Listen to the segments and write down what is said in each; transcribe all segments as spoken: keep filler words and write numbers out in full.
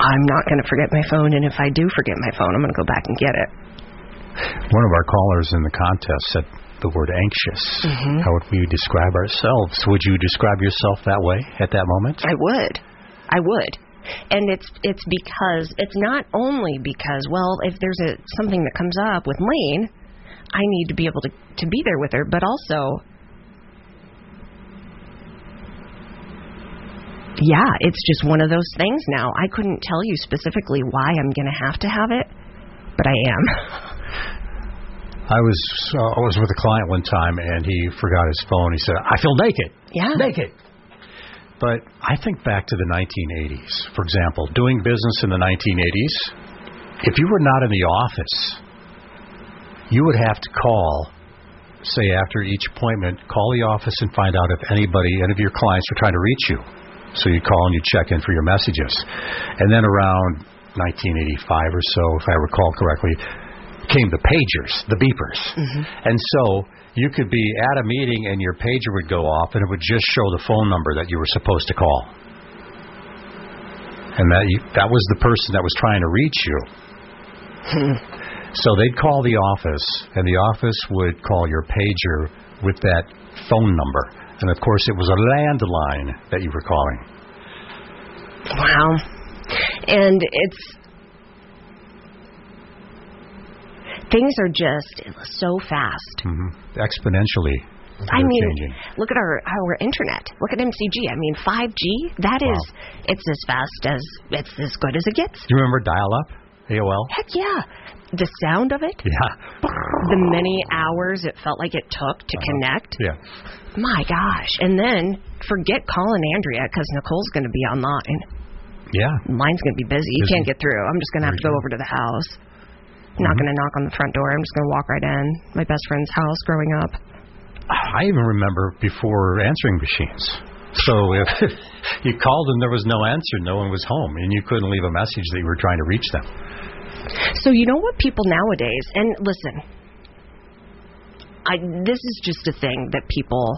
I'm not going to forget my phone, and if I do forget my phone, I'm going to go back and get it. One of our callers in the contest said the word anxious. Mm-hmm. How would we describe ourselves? Would you describe yourself that way at that moment? I would. I would. And it's it's because, it's not only because, well, if there's a something that comes up with Lane, I need to be able to, to be there with her, but also, yeah, it's just one of those things now. I couldn't tell you specifically why I'm going to have to have it, but I am. I was uh, I was with a client one time, and he forgot his phone. He said, I feel naked. Yeah. Naked. But I think back to the nineteen eighties. For example, doing business in the nineteen eighties, if you were not in the office, you would have to call, say after each appointment, call the office and find out if anybody, any of your clients were trying to reach you. So you call and you check in for your messages. And then around nineteen eighty-five or so, if I recall correctly, came the pagers, the beepers. Mm-hmm. And so you could be at a meeting and your pager would go off and it would just show the phone number that you were supposed to call. And that you, that was the person that was trying to reach you. So they'd call the office, and the office would call your pager with that phone number. And, of course, it was a landline that you were calling. Wow. And it's... Things are just so fast. Mm-hmm. Exponentially. I mean, changing. Look at our our internet. Look at M C G. I mean, five G, that wow. is, it's as fast as, it's as good as it gets. Do you remember dial-up? A O L? Heck yeah. The sound of it. Yeah. The many hours it felt like it took to uh-huh. connect. Yeah. My gosh. And then forget calling Andrea, because Nicole's going to be online. Yeah. Mine's going to be busy. You busy. can't get through. I'm just going to have to go over to the house. I'm not mm-hmm. going to knock on the front door. I'm just going to walk right in. My best friend's house growing up. I even remember before answering machines. So if you called and there was no answer, no one was home, and you couldn't leave a message that you were trying to reach them. So you know what people nowadays, and listen, I, this is just a thing that people,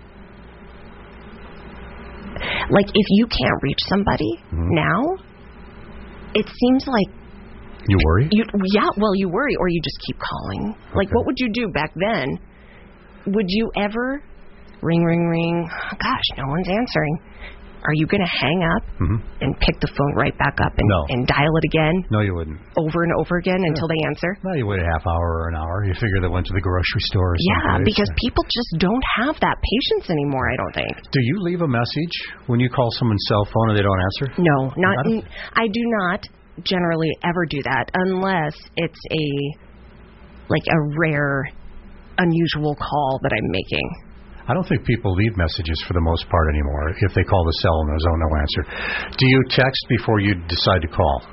like if you can't reach somebody mm-hmm. now, it seems like You worry? You, yeah, well, you worry, or you just keep calling. Okay. Like, what would you do back then? Would you ever ring, ring, ring? Gosh, no one's answering. Are you going to hang up mm-hmm. and pick the phone right back up and, no. and dial it again? No, you wouldn't. Over and over again yeah. until they answer? No, you wait a half hour or an hour. You figure they went to the grocery store or something. Yeah, because or... people just don't have that patience anymore, I don't think. Do you leave a message when you call someone's cell phone and they don't answer? No, not. N- I do not generally ever do that unless it's a like a rare, unusual call that I'm making. I don't think people leave messages for the most part anymore if they call the cell and there's no answer. Do you text before you decide to call?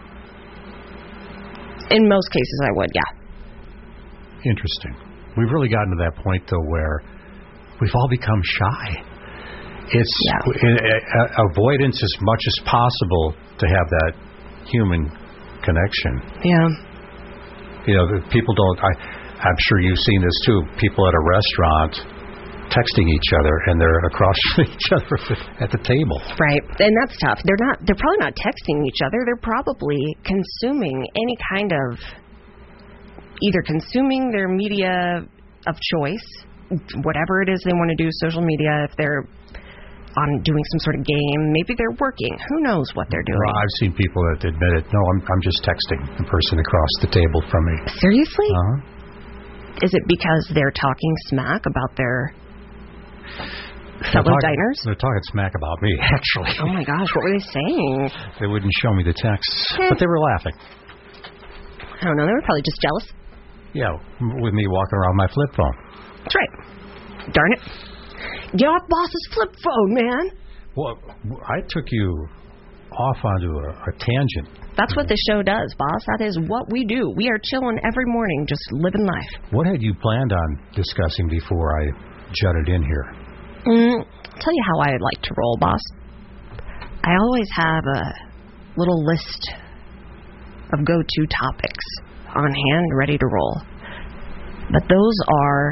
In most cases, I would, yeah. Interesting. We've really gotten to that point, though, where we've all become shy. It's yeah. in, uh, avoidance as much as possible to have that human connection. Yeah. You know, people don't... I, I'm sure you've seen this, too. People at a restaurant texting each other, and they're across from each other at the table. Right, and that's tough. They're not. They're probably not texting each other. They're probably consuming any kind of, either consuming their media of choice, whatever it is they want to do, social media, if they're on doing some sort of game, maybe they're working. Who knows what they're doing? Well, I've seen people that admit it. No, I'm I'm just texting the person across the table from me. Seriously? Uh-huh. Is it because they're talking smack about their fellow they're talking, diners? They're talking smack about me, actually. Oh, my gosh. What were they saying? They wouldn't show me the texts, but they were laughing. I don't know. They were probably just jealous. Yeah, with me walking around my flip phone. That's right. Darn it. Get off boss's flip phone, man. Well, I took you off onto a, a tangent. That's what this show does, boss. That is what we do. We are chilling every morning, just living life. What had you planned on discussing before I jutted in here? Mm, I'll tell you how I like to roll, boss. I always have a little list of go-to topics on hand, ready to roll. But those are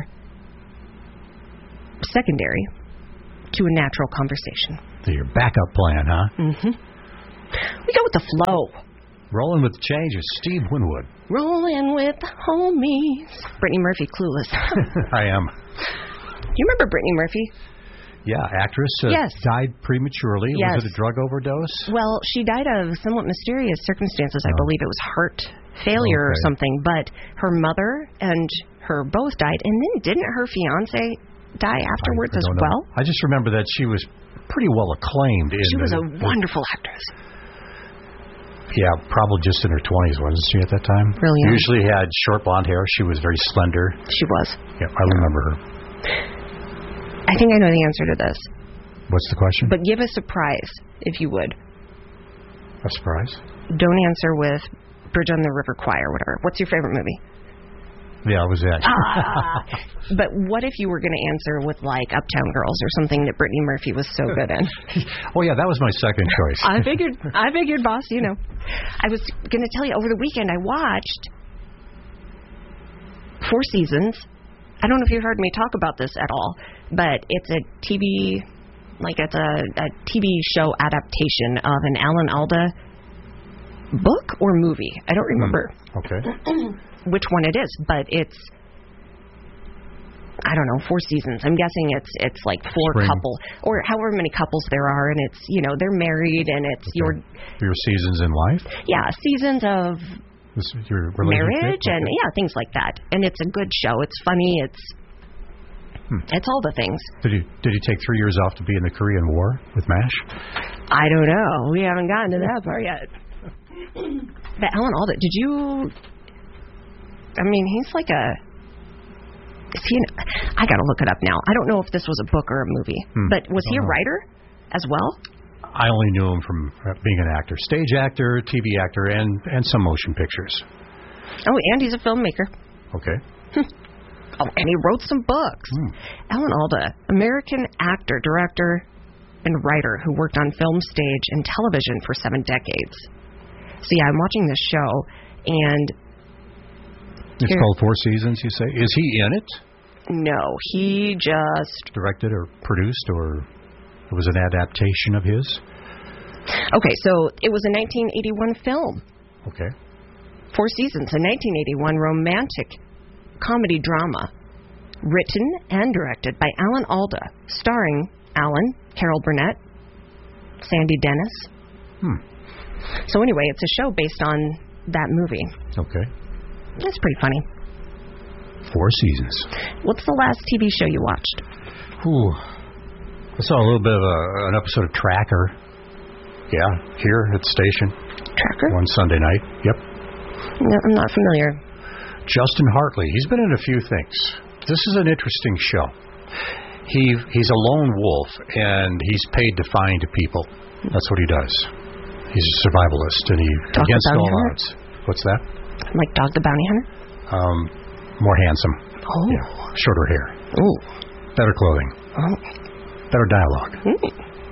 secondary to a natural conversation. So your backup plan, huh? Mm-hmm. We go with the flow. Rolling with the changes. Steve Winwood. Rolling with the homies. Brittany Murphy, Clueless. I am. You remember Brittany Murphy? Yeah, actress. Uh, Yes. Died prematurely. Yes. Was it a drug overdose? Well, she died of somewhat mysterious circumstances. I Oh. believe it was heart failure or Okay. something. But her mother and her both died. And then didn't her fiance die afterwards I, I as don't know. well? I just remember that she was pretty well acclaimed. In She was the, a wonderful actress. Yeah, probably just in her twenties, wasn't she, at that time? Really young. Usually had short blonde hair. She was very slender. She was. Yeah, I remember her. I think I know the answer to this. What's the question? But give a surprise, if you would. A surprise? Don't answer with Bridge on the River Kwai or whatever. What's your favorite movie? Yeah, it was that. Ah. But what if you were going to answer with, like, Uptown Girls or something that Brittany Murphy was so good in? Oh, yeah, that was my second choice. I figured, I figured, boss, you know. I was going to tell you, over the weekend I watched Four Seasons. I don't know if you've heard me talk about this at all, but it's a T V, like it's a, a T V show adaptation of an Alan Alda book or movie. I don't remember Mm, okay. which one it is, but it's, I don't know, Four Seasons. I'm guessing it's it's like four Spring. couple or however many couples there are, and it's, you know, they're married, and it's Okay. your Your seasons in life? yeah seasons of This is your marriage relationship? and Okay. yeah things like that. And it's a good show. It's funny. It's Hmm. it's all the things. Did he did he take three years off to be in the Korean War with MASH? I don't know. We haven't gotten to that part yet. But Alan Alda, did you? I mean, he's like a. Is he? An, I gotta look it up now. I don't know if this was a book or a movie, Hmm. but was I he a don't know. writer as well? I only knew him from uh, being an actor, stage actor, T V actor, and and some motion pictures. Oh, and he's a filmmaker. Okay. Oh, and he wrote some books. Hmm. Alan Alda, American actor, director, and writer who worked on film, stage, and television for seven decades. So yeah, I'm watching this show, and It's Here. called Four Seasons, you say? Is he in it? no, he just Directed or produced, or it was an adaptation of his? okay. So it was a nineteen eighty-one film, Okay. Four Seasons, a nineteen eighty-one romantic comedy drama, written and directed by Alan Alda, starring Alan, Carol Burnett, Sandy Dennis. Hmm. So anyway, it's a show based on that movie. Okay. It's pretty funny. Four Seasons. What's the last T V show you watched? Ooh. I saw a little bit of a, an episode of Tracker. Yeah, here at the station Tracker? one Sunday night. Yep. No, I'm not familiar. Justin Hartley. He's been in a few things. This is an interesting show. He he's a lone wolf, and he's paid to find people. That's what he does. He's a survivalist, and he Dog the against Bounty all Hunter? odds. What's that? Like Dog the Bounty Hunter? Um, more handsome. Oh. Yeah, shorter hair, Ooh. better clothing, Oh. better dialogue. Hmm.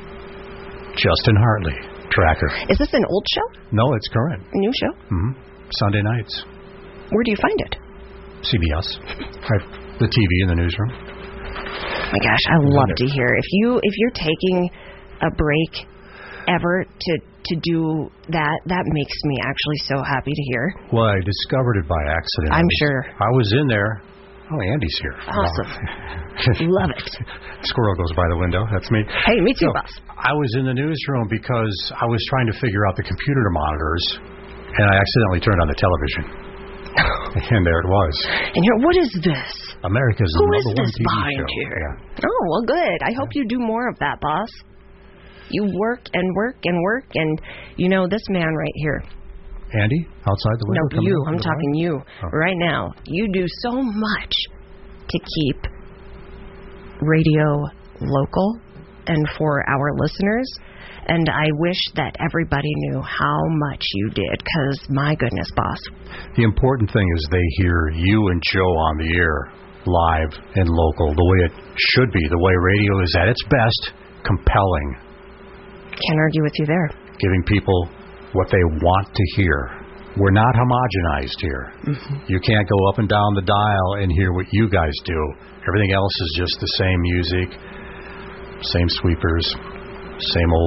Justin Hartley, Tracker. Is this an old show? No, it's current. A new show? hmm Sunday nights. Where do you find it? C B S. Right. The T V in the newsroom. Oh my gosh, I love to hear if you if you're taking a break ever to to do that. That makes me actually so happy to hear. Well, I discovered it by accident. I'm I was, sure. I was in there. Oh, Andy's here. Awesome. Love it. Squirrel goes by the window. That's me. Hey, me too, So, boss. I was in the newsroom because I was trying to figure out the computer monitors, and I accidentally turned on the television. And there it was. And here, what is this? America's Who number is one this T V behind show. here? Yeah. Oh, well, good. I hope you do more of that, boss. You work and work and work, and you know this man right here. Andy, outside the window? No, coming you. up I'm with the talking light? you Oh. right now. You do so much to keep radio local and for our listeners. And I wish that everybody knew how much you did, because my goodness, boss. The important thing is they hear you and Joe on the air, live and local, the way it should be, the way radio is at its best, compelling, Can't argue with you there. giving people what they want to hear. We're not homogenized here. Mm-hmm. You can't go up and down the dial and hear what you guys do. Everything else is just the same music, same sweepers, same old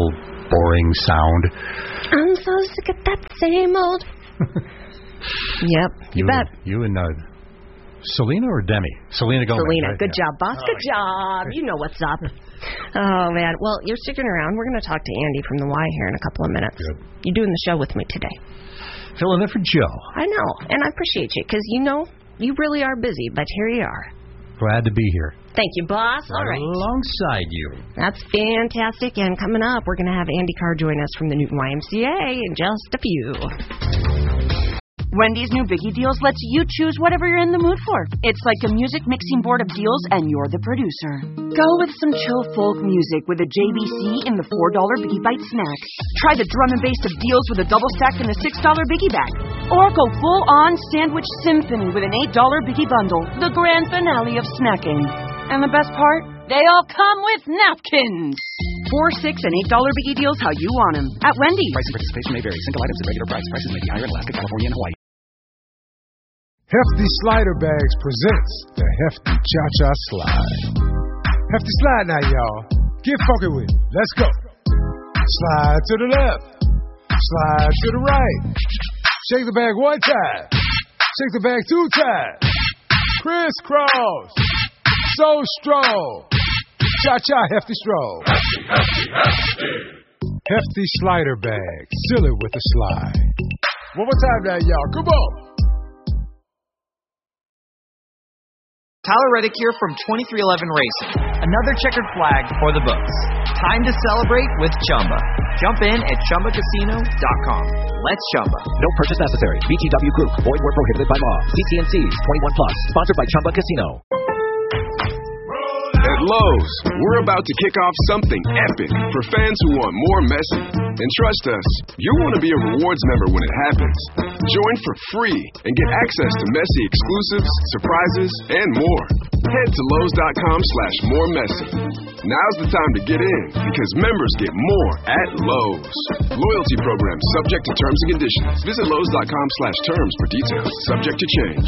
boring sound. I'm so sick of that same old... Yep, you, you bet. And, you and uh, Selena or Demi? Selena Gomez. Selena, right? good yeah. job, boss. Good job. You know what's up. Oh, man. Well, you're sticking around. We're going to talk to Andy from the Y here in a couple of minutes. Good. You're doing the show with me today. Filling in for Joe. I know, and I appreciate you, because you know you really are busy, but here you are. Glad to be here. Thank you, boss. All right. Alongside you. That's fantastic. And coming up, we're going to have Andy Carr join us from the Newton Y M C A in just a few. Wendy's new Biggie Deals lets you choose whatever you're in the mood for. It's like a music mixing board of deals, and you're the producer. Go with some chill folk music with a J B C in the four dollar Biggie Bite snack. Try the drum and bass of deals with a double stack in the six dollar Biggie bag. Or go full-on sandwich symphony with an eight dollar Biggie bundle, the grand finale of snacking. And the best part? They all come with napkins. Four, six, and eight dollar Biggie Deals how you want them at Wendy's. Price and participation may vary. Single items at regular price. Prices may be higher in Alaska, California, and Hawaii. Hefty Slider Bags presents the Hefty Cha-Cha Slide. Hefty Slide now, y'all. Get funky with it. Let's go. Slide to the left. Slide to the right. Shake the bag one time. Shake the bag two times. Crisscross. So strong. Cha-cha hefty stroll. Hefty, hefty, hefty. Hefty Slider Bag. Seal it with a slide. One more time now, y'all. Come on. Tyler Reddick here from twenty-three eleven Racing. Another checkered flag for the books. Time to celebrate with Chumba. Jump in at Chumba Casino dot com. Let's Chumba. No purchase necessary. V G W Group. Void where prohibited by law. C T and C's. twenty-one plus. Sponsored by Chumba Casino. At Lowe's, we're about to kick off something epic for fans who want more Messi. And trust us, you'll want to be a rewards member when it happens. Join for free and get access to Messi exclusives, surprises, and more. Head to Lowe's.com slash more Messi. Now's the time to get in because members get more at Lowe's. Loyalty program subject to terms and conditions. Visit Lowe's.com slash terms for details. Subject to change.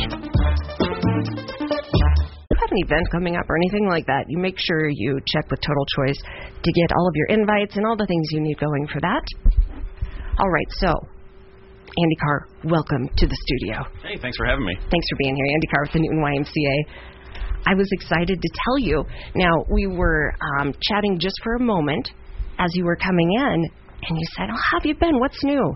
An event coming up or anything like that, you make sure you check with Total Choice to get all of your invites and all the things you need going for that. All right, so Andy Carr, welcome to the studio. Hey, thanks for having me. Thanks for being here. Andy Carr with the Newton Y M C A. I was excited to tell you. Now, we were um, chatting just for a moment as you were coming in, and you said, oh, how have you been? What's new?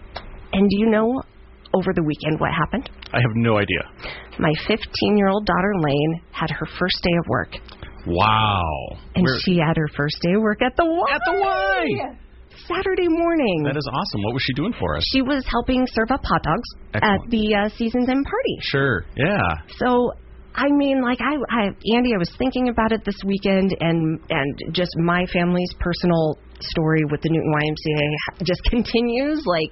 And do you know over the weekend what happened? I have no idea. My fifteen-year-old daughter, Lane, had her first day of work. Wow. And Where? She had her first day of work at the Y. At the Y! Saturday morning. That is awesome. What was she doing for us? She was helping serve up hot dogs Excellent. at the uh, season's end party. Sure, yeah. So, I mean, like, I, I, Andy, I was thinking about it this weekend, and, and just my family's personal story with the Newton Y M C A just continues, like,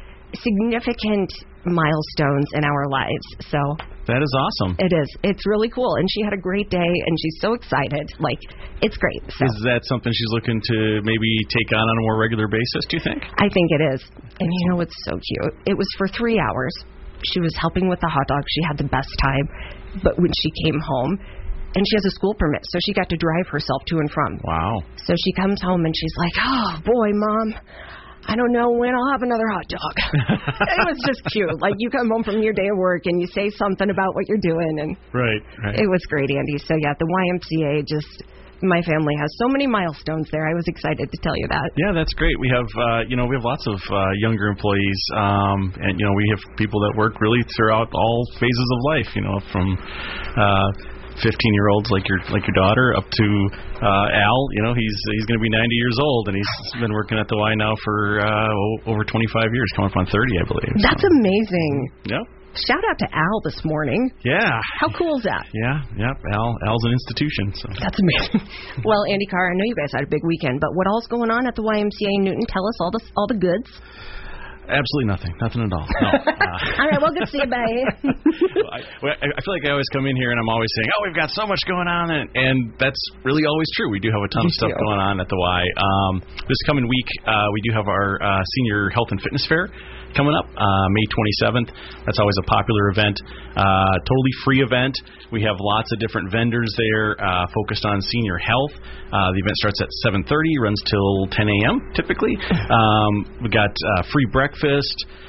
significant milestones in our lives. So that is awesome. It is. It's really cool. And she had a great day, and she's so excited. Like, it's great. So. Is that something she's looking to maybe take on on a more regular basis, do you think? I think it is. And you know what's so cute? It was for three hours. She was helping with the hot dogs. She had the best time. But when she came home, and she has a school permit, so she got to drive herself to and from. Wow. So she comes home, and she's like, oh, boy, Mom, I don't know when I'll have another hot dog. It was just cute. Like, you come home from your day of work and you say something about what you're doing. And right, right. It was great, Andy. So, yeah, the Y M C A just, my family has so many milestones there. I was excited to tell you that. Yeah, that's great. We have, uh, you know, we have lots of uh, younger employees. Um, and, you know, we have people that work really throughout all phases of life, you know, from uh, fifteen-year-olds like your like your daughter up to uh, Al. You know, he's he's going to be ninety years old, and he's been working at the Y now for uh, over twenty-five years, coming up on thirty, I believe. That's so. amazing. Yep. Shout out to Al this morning. Yeah. How cool is that? Yeah, yep. Al Al's an institution. So. That's amazing. Well, Andy Carr, I know you guys had a big weekend, but what all's going on at the Y M C A in Newton? Tell us all the all the goods. Absolutely nothing. Nothing at all. No. Uh, all right, well, good to see you, bye. I, I feel like I always come in here and I'm always saying, oh, we've got so much going on, and, and that's really always true. We do have a ton of stuff going on at the Y. Um, this coming week, uh, we do have our uh, senior health and fitness fair coming up uh, May twenty-seventh. That's always a popular event. Uh, totally free event. We have lots of different vendors there uh, focused on senior health. Uh, the event starts at seven thirty, runs till ten a.m. typically. Um, we got uh, free breakfast.